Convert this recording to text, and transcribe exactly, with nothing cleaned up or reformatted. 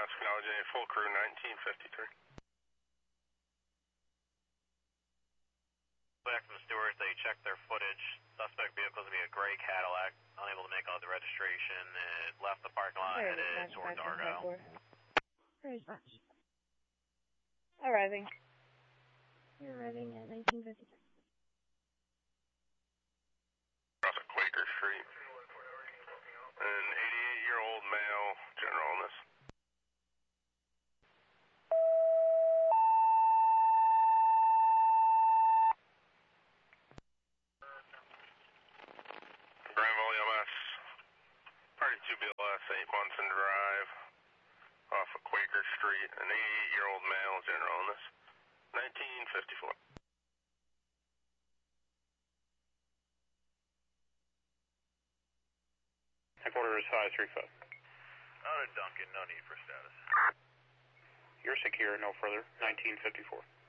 M S, acknowledging a full crew, nineteen fifty-three. Back from Stewart, they checked their footage. Suspect vehicle to be a gray Cadillac, unable to make out the registration. It left the parking lot, Very headed much towards Argyle. Very much. Arriving. You're arriving at nineteen fifty-three. Across a Quaker Street. An eighty-eight-year-old male, general illness. Grand Valley M S, Party two B L S, eight Munson Drive, off of Quaker Street, an eighty-eight-year-old male, general illness, nineteen fifty-four. Headquarters five three five. Out of Duncan, no need for status. You're secure, no further, nineteen fifty-four.